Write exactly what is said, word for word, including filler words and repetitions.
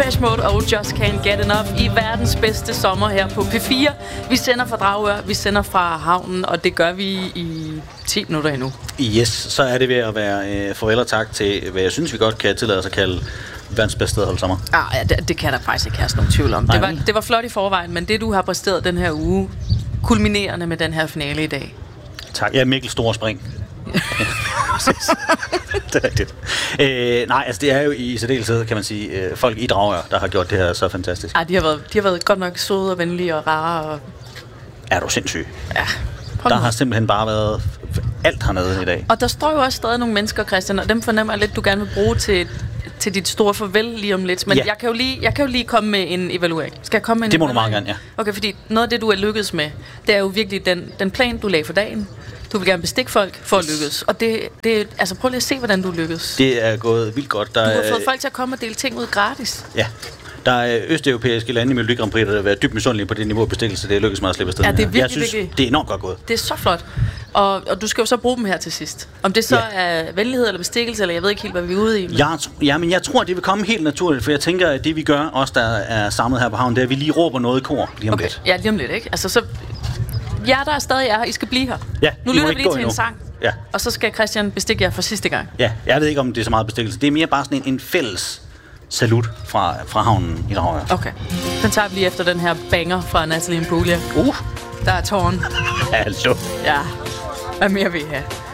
Depeche Mode og Just Can't Get Enough i verdens bedste sommer her på P fire. Vi sender fra Dragør, vi sender fra havnen, og det gør vi i ti minutter endnu. Yes, så er det ved at være øh, farvel og tak til, hvad jeg synes, vi godt kan tillade os at kalde verdens bedste sted at holde sommer. Ah, ja, det, det kan der faktisk ikke have nogen tvivl om. Det var, det var flot i forvejen, men det du har præsteret den her uge, kulminerende med den her finale i dag. Tak. Jeg er Mikkel Storspring. Det er rigtigt. Øh, nej, altså det er jo i særdeleshed, kan man sige, øh, folk i Dragør, der har gjort det her så fantastisk. Ej, de har været, de har været godt nok søde og venlige og rare. Og... Er du sindssyg? Ja. Der har simpelthen bare været alt hernede i dag. Og der står jo også stadig nogle mennesker, Christian, og dem fornemmer jeg lidt, du gerne vil bruge til, til dit store farvel lige om lidt. Men ja. jeg, kan jo lige, jeg kan jo lige komme med en evaluering. Skal jeg komme med en Det må evaluering? du meget gerne, ja. Okay, fordi noget af det, du er lykkedes med, det er jo virkelig den, den plan, du lagde for dagen. Du vil gerne bestikke folk for at lykkes. Og det, det altså prøv lige at se, hvordan du lykkes. Det er gået vildt godt. Der du har er, fået folk til at komme og dele ting ud gratis. Ja. Der er østeuropæiske lande i Melodi Grand Prix, der har været dybt misundelige på det niveau af bestikkelse. Det er lykkedes mig at slippe afsted. Ja, det er virkelig, jeg synes, virkelig... det er enormt godt gået. Det er så flot. Og, og du skal jo så bruge dem her til sidst. Om det så ja. er venlighed eller bestikkelse, eller jeg ved ikke helt, hvad vi er ude i. Men... Jeg, ja, men jeg tror, det vil komme helt naturligt, for jeg tænker, at det vi gør, os der er samlet her på havnen, det er, at vi lige råber noget i kor lige om okay. lidt. Ja, lige om lidt, ikke? Altså så... jer, der er stadig er her, I skal blive her. Ja, nu lytter vi lige til endnu. en sang. Ja. Og så skal Christian bestikke jer for sidste gang. Ja, jeg ved ikke, om det er så meget bestikkelse. Det er mere bare sådan en, en fælles salut fra, fra havnen i Dragør. Okay. Den tager vi lige efter den her banger fra Natalie Imbruglia. Uh. Der er tårn. Hallo. Ja. Hvad mere vil I have?